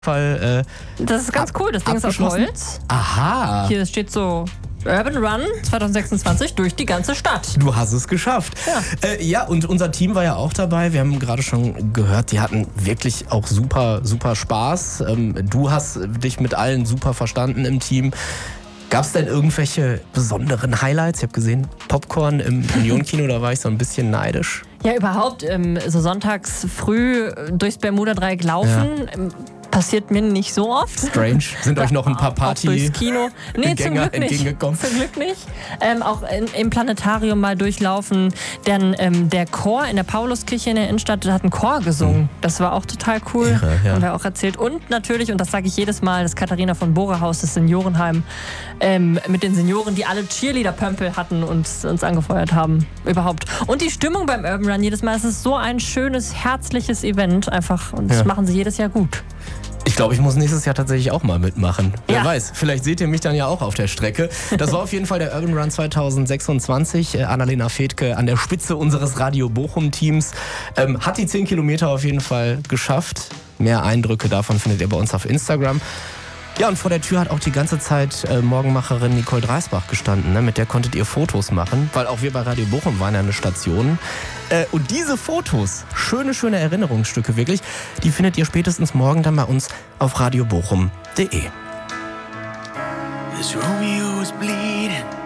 Fall. Das ist ganz cool, das Ding ist aus Holz. Aha. Hier steht so Urban Run 2026 durch die ganze Stadt. Du hast es geschafft. Ja, und unser Team war ja auch dabei. Wir haben gerade schon gehört, die hatten wirklich auch super Spaß. Du hast dich mit allen super verstanden im Team. Gab es denn irgendwelche besonderen Highlights? Ich habe gesehen, Popcorn im Union-Kino, da war ich so ein bisschen neidisch. Ja, überhaupt so sonntags früh durchs Bermuda-Dreieck laufen. Ja. Passiert mir nicht so oft. Strange. Sind euch noch ein paar durchs Kino. Nee, zum Glück nicht. Entgegengekommen? Zum Glück nicht. Auch im Planetarium mal durchlaufen. Denn der Chor in der Pauluskirche in der Innenstadt hat einen Chor gesungen. Das war auch total cool. Irre, ja. Haben wir auch erzählt. Und natürlich, und das sage ich jedes Mal, das Katharina von Bohre-Haus, das Seniorenheim, mit den Senioren, die alle Cheerleader-Pömpel hatten und uns angefeuert haben. Überhaupt. Und die Stimmung beim Urban Run jedes Mal, es ist so ein schönes, herzliches Event einfach. Und das machen sie jedes Jahr gut. Ich glaube, ich muss nächstes Jahr tatsächlich auch mal mitmachen. Ja. Wer weiß, vielleicht seht ihr mich dann ja auch auf der Strecke. Das war auf jeden Fall der Urban Run 2026. Annalena Fedke an der Spitze unseres Radio Bochum-Teams. Hat die 10 Kilometer auf jeden Fall geschafft. Mehr Eindrücke davon findet ihr bei uns auf Instagram. Ja, und vor der Tür hat auch die ganze Zeit Morgenmacherin Nicole Dreisbach gestanden. Ne? Mit der konntet ihr Fotos machen, weil auch wir bei Radio Bochum waren ja eine Station. Und diese Fotos, schöne Erinnerungsstücke wirklich, die findet ihr spätestens morgen dann bei uns auf radiobochum.de. This Romeo is bleeding.